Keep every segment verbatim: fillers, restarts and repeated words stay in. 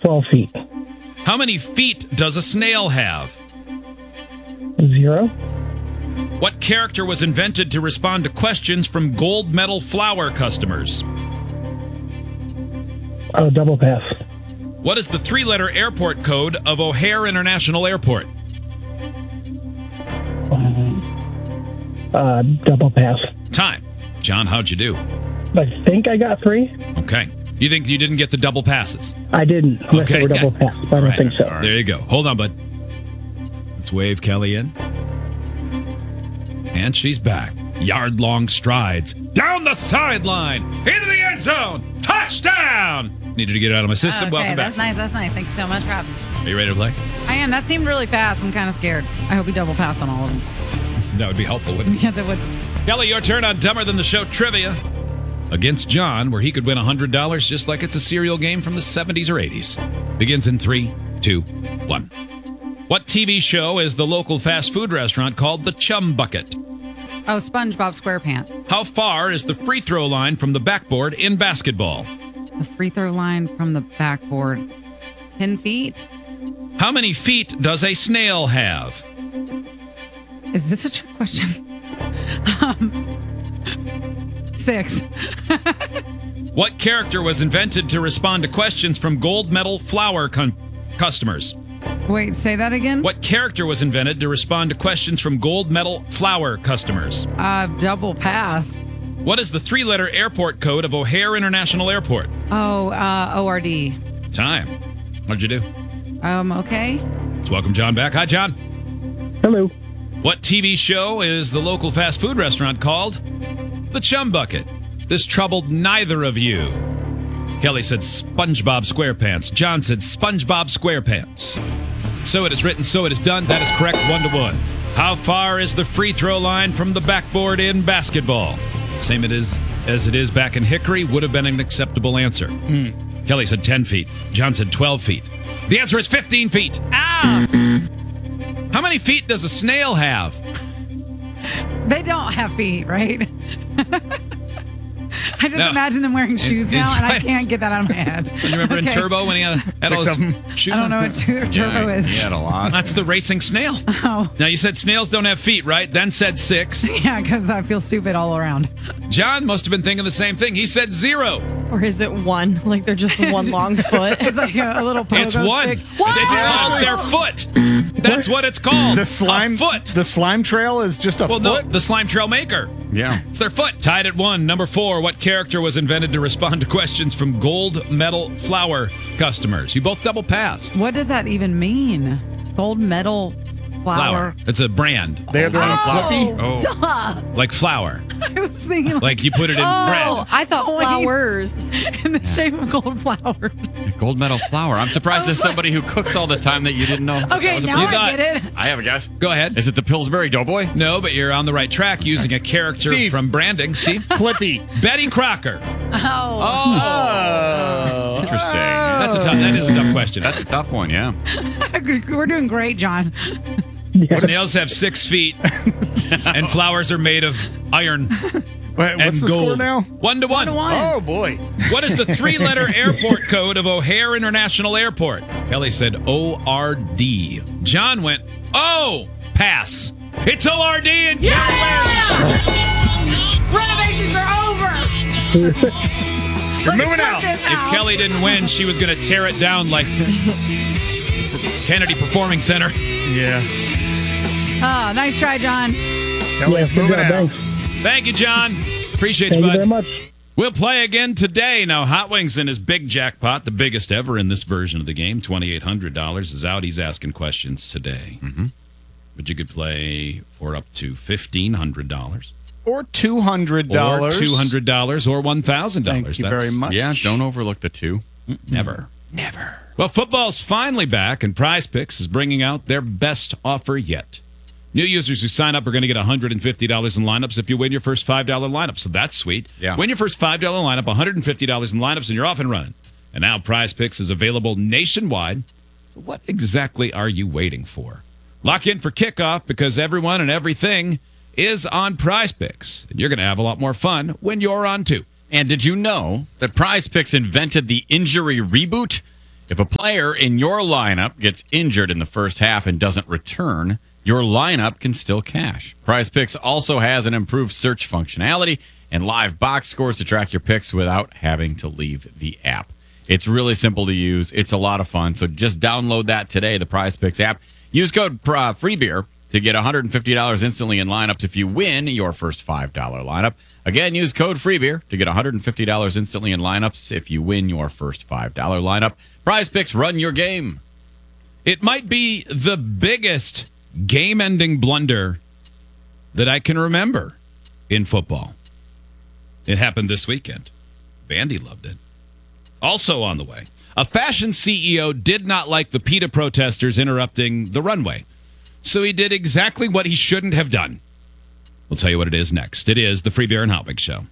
twelve feet. How many feet does a snail have? Zero. What character was invented to respond to questions from gold medal flower customers? Oh, double pass. What is the three-letter airport code of O'Hare International Airport? Um, uh, double pass. Time. John, how'd you do? I think I got three. Okay. You think you didn't get the double passes? I didn't. Unless Okay. they were double pass, but I don't Right. think so. There you go. Hold on, bud. Let's wave Kelly in. And she's back. Yard-long strides. Down the sideline. Into the end zone. Touchdown! Needed to get it out of my system. Okay, Welcome back. that's nice. That's nice. Thank you so much for having me. Are you ready to play? I am. That seemed really fast. I'm kind of scared. I hope you double pass on all of them. That would be helpful, wouldn't it? Yes, it would. Kelly, your turn on Dumber Than the Show trivia against John, where he could win one hundred dollars just like it's a cereal game from the seventies or eighties. Begins in three, two, one. What T V show is the local fast food restaurant called the Chum Bucket? Oh, SpongeBob SquarePants. How far is the free throw line from the backboard in basketball? The free throw line from the backboard. Ten feet? How many feet does a snail have? Is this a trick question? um, six. What character was invented to respond to questions from gold medal flower con- customers? Wait, say that again? What character was invented to respond to questions from gold medal flower customers? Uh, double pass. What is the three-letter airport code of O'Hare International Airport? Oh, uh, O R D. Time. What'd you do? Um, okay. Let's welcome John back. Hi, John. Hello. What T V show is the local fast food restaurant called? The Chum Bucket. This troubled neither of you. Kelly said SpongeBob SquarePants. John said SpongeBob SquarePants. So it is written, so it is done. That is correct, one to one. How far is the free throw line from the backboard in basketball? Same it is as it is back in Hickory. Would have been an acceptable answer. Mm. Kelly said ten feet. John said twelve feet. The answer is fifteen feet. Ah! How many feet does a snail have? They don't have feet, right? I just No. imagine them wearing shoes It- now, it's and I right. can't get that out of my head. You remember in Okay. Turbo when he had, had all Six his of 'em. shoes I don't on? know what tur- turbo is. He had a lot. That's the racing snail. Oh. Now, you said snails don't have feet, right? Then said six. Yeah, because I feel stupid all around. John must have been thinking the same thing. He said zero. Or is it one? Like they're just one long foot? It's like a, a little pogo It's one. stick. It's called their foot. That's what it's called. The slime A foot. The slime trail is just a Well, foot. no, the slime trail maker. Yeah. It's their foot. Tied at one. Number four. What character was invented to respond to questions from gold medal flower customers? You both double passed. What does that even mean? Gold medal flower. It's a brand. They had their own Oh. flippy. Oh. Duh. Like flour. I was thinking like, Like you put it in Oh, bread. I thought Wait. flowers. in the shape of gold flower. Gold medal flour. I'm surprised there's somebody who cooks all the time that you didn't know. that Okay, was a now You I got- get it. I have a guess. Go ahead. Is it the Pillsbury Doughboy? No, but you're on the right track using a character Steve. from branding. Steve? Clippy. Betty Crocker. Oh. Oh, interesting. That's a tough. That is a tough question. That's a tough one, yeah. We're doing great, John. Yes. Snails have six feet, and flowers are made of iron Wait, and what's the gold. score now? One to one. One to one. Oh boy. What is the three-letter airport code of O'Hare International Airport? Kelly said O R D. John went, oh, pass. It's O R D and Renovations are over. You're moving out. if Kelly didn't win, she was going to tear it down like Kennedy Performing Center. Yeah. Oh, nice try, John. Kelly's Yes, good moving job. out. Thanks. Thank you, John. Appreciate Thank you, you very bud. much. We'll play again today. Now, Hot Wings in his big jackpot, the biggest ever in this version of the game, twenty-eight hundred dollars is out. He's asking questions today. Mm-hmm. But you could play for up to fifteen hundred dollars. Or two hundred dollars. Or two hundred dollars or one thousand dollars. Thank you very much. Yeah, don't overlook the two. Never. Never. Well, football's finally back, and Prize Picks is bringing out their best offer yet. New users who sign up are going to get one hundred fifty dollars in lineups if you win your first five dollars lineup. So that's sweet. Yeah. Win your first five dollars lineup, one hundred fifty dollars in lineups, and you're off and running. And now Prize Picks is available nationwide. What exactly are you waiting for? Lock in for kickoff because everyone and everything is on Prize Picks. And you're going to have a lot more fun when you're on too. And did you know that Prize Picks invented the injury reboot? If a player in your lineup gets injured in the first half and doesn't return, your lineup can still cash. Prize Picks also has an improved search functionality and live box scores to track your picks without having to leave the app. It's really simple to use. It's a lot of fun. So just download that today, the Prize Picks app. Use code uh, FREEBEER to get one hundred fifty dollars instantly in lineups if you win your first five dollars lineup. Again, use code FREEBEER to get one hundred fifty dollars instantly in lineups if you win your first five dollars lineup. Prize Picks, run your game. It might be the biggest game-ending blunder that I can remember in football. It happened this weekend. Vandy loved it. Also on the way, a fashion C E O did not like the PETA protesters interrupting the runway. So he did exactly what he shouldn't have done. We'll tell you what it is next. It is the Free Beer and Hot Mix Show.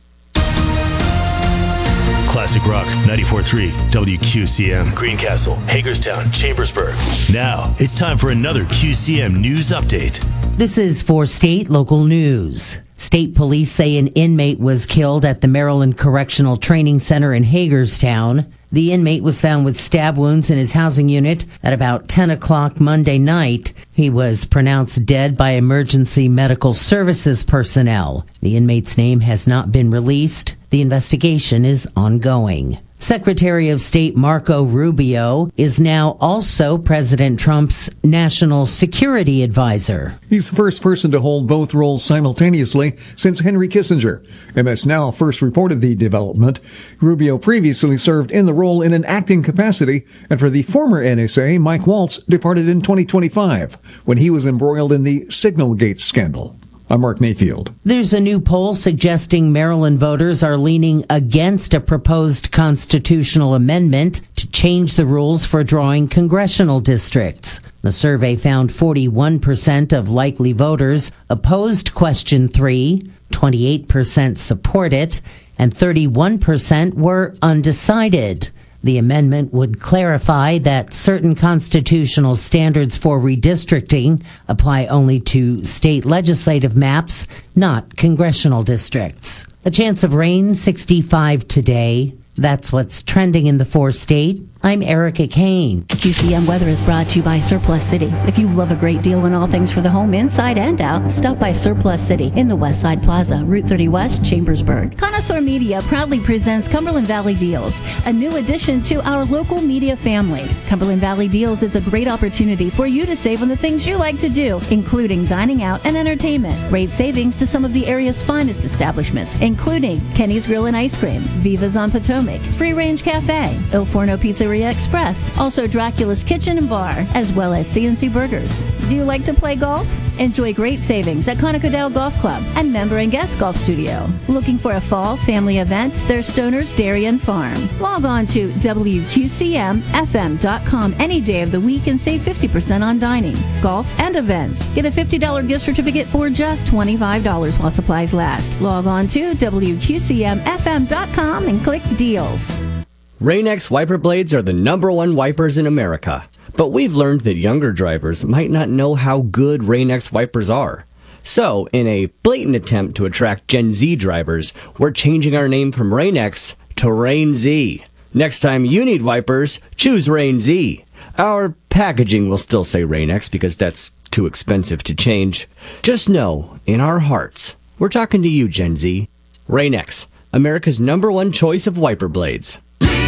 Classic Rock ninety-four point three W Q C M, Greencastle, Hagerstown, Chambersburg. Now it's time for another Q C M news update. This is for state local news. State police say an inmate was killed at the Maryland Correctional Training Center in Hagerstown. The inmate was found with stab wounds in his housing unit at about ten o'clock Monday night. He was pronounced dead by emergency medical services personnel. The inmate's name has not been released. The investigation is ongoing. Secretary of State Marco Rubio is now also President Trump's national security advisor. He's the first person to hold both roles simultaneously since Henry Kissinger. M S Now first reported the development. Rubio previously served in the role in an acting capacity, and for the former N S A, Mike Waltz departed in twenty twenty-five when he was embroiled in the Signalgate scandal. I'm Mark Mayfield. There's a new poll suggesting Maryland voters are leaning against a proposed constitutional amendment to change the rules for drawing congressional districts. The survey found forty-one percent of likely voters opposed question three, twenty-eight percent support it, and thirty-one percent were undecided. The amendment would clarify that certain constitutional standards for redistricting apply only to state legislative maps, not congressional districts. A chance of rain, sixty-five today. That's what's trending in the four-state. I'm Erica Kane. Q C M weather is brought to you by Surplus City. If you love a great deal on all things for the home, inside and out, stop by Surplus City in the West Side Plaza, Route thirty West, Chambersburg. Connoisseur Media proudly presents Cumberland Valley Deals, a new addition to our local media family. Cumberland Valley Deals is a great opportunity for you to save on the things you like to do, including dining out and entertainment. Great savings to some of the area's finest establishments, including Kenny's Grill and Ice Cream, Viva's on Potomac, Free Range Cafe, Il Forno Pizzeria Express, also Dracula's Kitchen and Bar, as well as C and C Burgers. Do you like to play golf? Enjoy great savings at Conocadale Golf Club and Member and Guest Golf Studio. Looking for a fall family event? There's Stoner's Dairy and Farm. Log on to W Q C M F M dot com any day of the week and save fifty percent on dining, golf, and events. Get a fifty dollars gift certificate for just twenty-five dollars while supplies last. Log on to W Q C M F M dot com and click Deals. Rain-X wiper blades are the number one wipers in America, but we've learned that younger drivers might not know how good Rain-X wipers are. So, in a blatant attempt to attract Gen Z drivers, we're changing our name from Rain-X to Rain-Z. Next time you need wipers, choose Rain-Z. Our packaging will still say Rain-X because that's too expensive to change. Just know, in our hearts, we're talking to you, Gen Z. Rain-X, America's number one choice of wiper blades.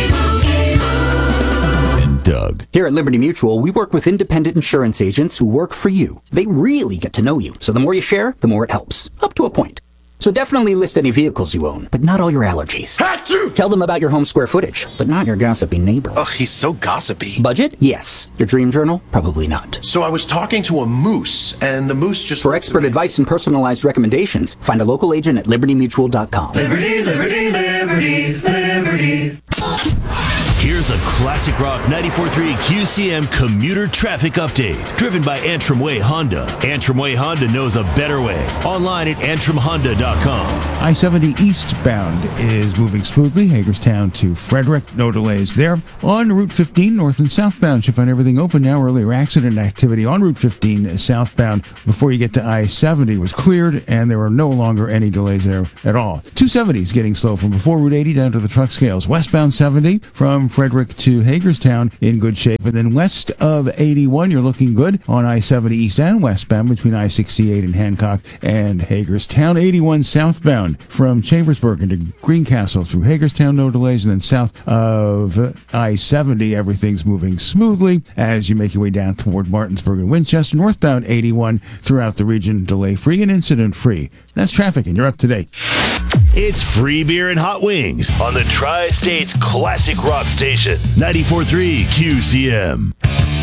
Doug. Here at Liberty Mutual, we work with independent insurance agents who work for you. They really get to know you, so the more you share, the more it helps. Up to a point. So definitely list any vehicles you own, but not all your allergies. Achoo! Tell them about your home square footage, but not your gossipy neighbor. Ugh, he's so gossipy. Budget? Yes. Your dream journal? Probably not. So I was talking to a moose, and the moose just... For expert advice and personalized recommendations, find a local agent at liberty mutual dot com. Liberty, liberty, liberty, liberty. Here's a Classic Rock ninety-four point three Q C M commuter traffic update, driven by Antrim Way Honda. Antrim Way Honda knows a better way. Online at antrim honda dot com. I seventy eastbound is moving smoothly, Hagerstown to Frederick. No delays there. On Route fifteen, north and southbound, should find everything open now. Earlier accident activity on Route fifteen southbound before you get to I seventy was cleared, and there are no longer any delays there at all. two seventy is getting slow from before Route eighty down to the truck scales. Westbound seventy from Frederick Frederick to Hagerstown in good shape. And then west of eighty-one, you're looking good on I seventy east and westbound between I sixty-eight and Hancock and Hagerstown. eighty-one southbound from Chambersburg into Greencastle through Hagerstown, no delays. And then south of I seventy, everything's moving smoothly as you make your way down toward Martinsburg and Winchester. Northbound eighty-one throughout the region, delay-free and incident-free. That's traffic, and you're up to date. It's free beer and hot wings on the Tri-State's classic rock station, ninety-four point three Q C M.